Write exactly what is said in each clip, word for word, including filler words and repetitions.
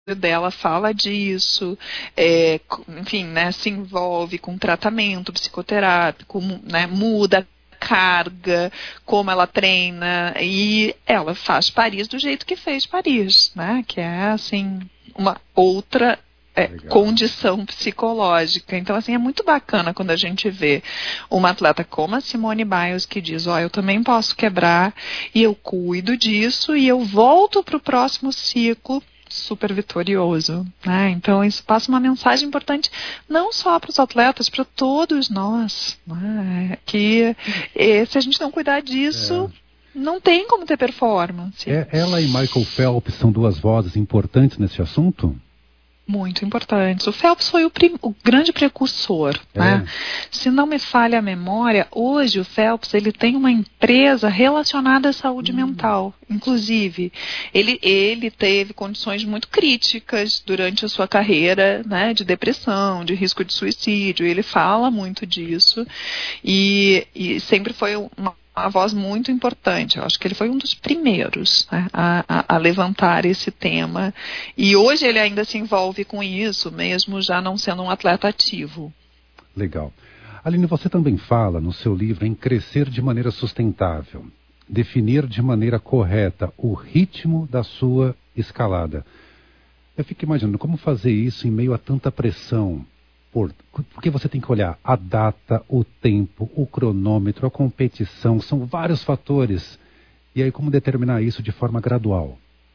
dela fala disso, é, enfim, né, se envolve com tratamento psicoterápico, né, muda a carga, como ela treina, e ela faz Paris do jeito que fez Paris, né, que é, assim, uma outra é, condição psicológica. Então, assim, é muito bacana quando a gente vê uma atleta como a Simone Biles que diz, ó, oh, eu também posso quebrar, e eu cuido disso, e eu volto para o próximo ciclo super vitorioso, né? Então isso passa uma mensagem importante não só para os atletas, para todos nós, né? Que eh, se a gente não cuidar disso, é. não tem como ter performance. É, ela e Michael Phelps são duas vozes importantes nesse assunto? Muito importantes. O Phelps foi o, prim, o grande precursor, é. né? Se não me falha a memória, hoje o Phelps ele tem uma empresa relacionada à saúde hum. mental. Inclusive, ele, ele teve condições muito críticas durante a sua carreira, né, de depressão, de risco de suicídio. Ele fala muito disso e, e sempre foi uma uma voz muito importante. Eu acho que ele foi um dos primeiros, né, a, a, a levantar esse tema. E hoje ele ainda se envolve com isso, mesmo já não sendo um atleta ativo. Legal. Aline, você também fala no seu livro em crescer de maneira sustentável, definir de maneira correta o ritmo da sua escalada. Eu fico imaginando como fazer isso em meio a tanta pressão. Por, porque você tem que olhar a data, o tempo, o cronômetro, a competição, são vários fatores. E aí como determinar isso de forma gradual?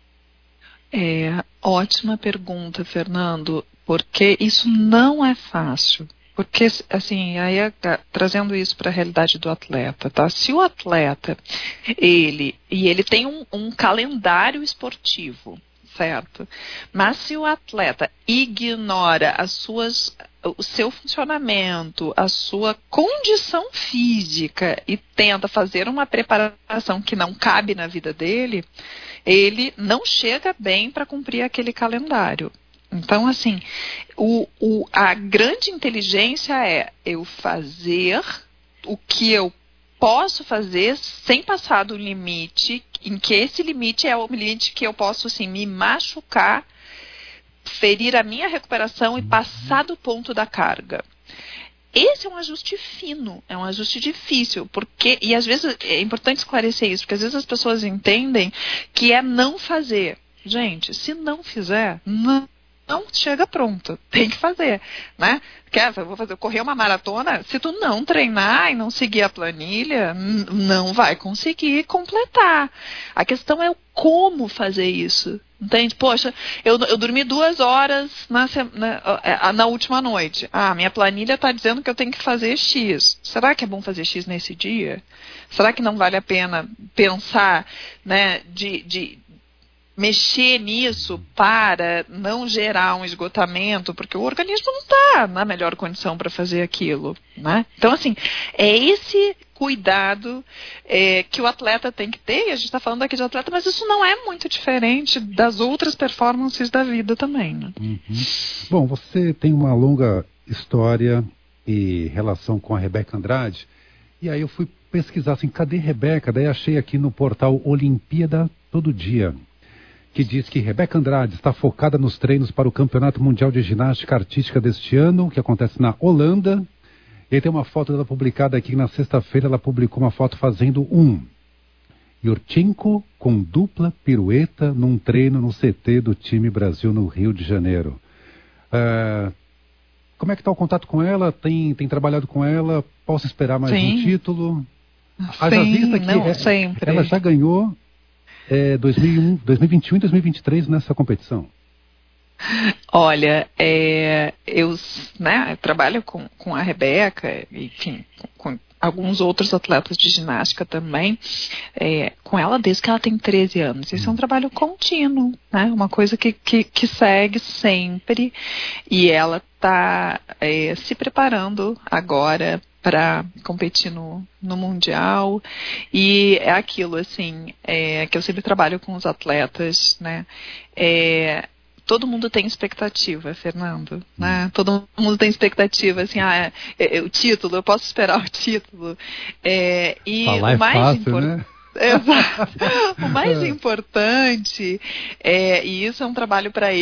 É, ótima pergunta, Fernando, porque isso não é fácil. Porque, assim, aí, trazendo isso para a realidade do atleta, tá? Se o atleta, ele, e ele tem um, um calendário esportivo, certo? Mas se o atleta ignora as suas, o seu funcionamento, a sua condição física e tenta fazer uma preparação que não cabe na vida dele, ele não chega bem para cumprir aquele calendário. Então, assim, o, o, a grande inteligência é eu fazer o que eu posso fazer sem passar do limite, em que esse limite é o limite que eu posso, assim, me machucar, ferir a minha recuperação e passar do ponto da carga. Esse é um ajuste fino, é um ajuste difícil, porque, e às vezes é importante esclarecer isso, porque às vezes as pessoas entendem que é não fazer. Gente, se não fizer, não. Não chega pronto, tem que fazer, né? Quer, eu vou fazer, correr uma maratona, se tu não treinar e não seguir a planilha, n- não vai conseguir completar. A questão é o como fazer isso, entende? Poxa, eu, eu dormi duas horas na, na, na última noite. Ah, minha planilha está dizendo que eu tenho que fazer X. Será que é bom fazer X nesse dia? Será que não vale a pena pensar, né, de... de mexer nisso para não gerar um esgotamento, porque o organismo não está na melhor condição para fazer aquilo, né? Então, assim, é esse cuidado é, que o atleta tem que ter, e a gente está falando aqui de atleta, mas isso não é muito diferente das outras performances da vida também, né? Uhum. Bom, você tem uma longa história e relação com a Rebeca Andrade, e aí eu fui pesquisar assim, cadê Rebeca? Daí achei aqui no portal Olimpíada Todo Dia, que diz que Rebeca Andrade está focada nos treinos para o Campeonato Mundial de Ginástica Artística deste ano, que acontece na Holanda. E aí tem uma foto dela publicada aqui, na sexta-feira ela publicou uma foto fazendo um Yurchenko com dupla pirueta num treino no C T do time Brasil no Rio de Janeiro. Uh, como é que está o contato com ela? Tem, tem trabalhado com ela? Posso esperar mais Sim. um título? Haja vista que não, é, sempre. ela já ganhou É, dois mil e um, dois mil e vinte e um e dois mil e vinte e três nessa competição? Olha, é, eu, né, eu trabalho com, com a Rebeca, enfim, com, com alguns outros atletas de ginástica também, é, com ela desde que ela tem treze anos. Esse é um trabalho contínuo, né, uma coisa que, que, que segue sempre, e ela está é, se preparando agora para competir no, no Mundial, e é aquilo, assim, é, que eu sempre trabalho com os atletas, né, é, todo mundo tem expectativa, Fernando, né, todo mundo tem expectativa, assim, ah, é, é, o título, eu posso esperar o título, é, e Falar o mais é fácil, importante, né? Exato. O mais importante, é, e isso é um trabalho para